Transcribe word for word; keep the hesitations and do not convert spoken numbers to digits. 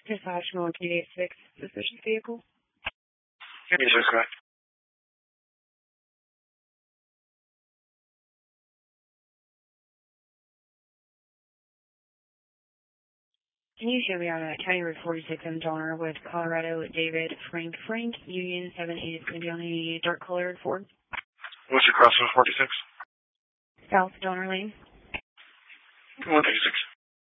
Dispatch one eight six, suspicious vehicle. eighty-six, guy. Can you show me on a County Road forty-six in Donner with Colorado David Frank Frank Union seven eight is going to be on the dark colored Ford? What's your crossing forty-six? South Donner Lane. one eighty-six.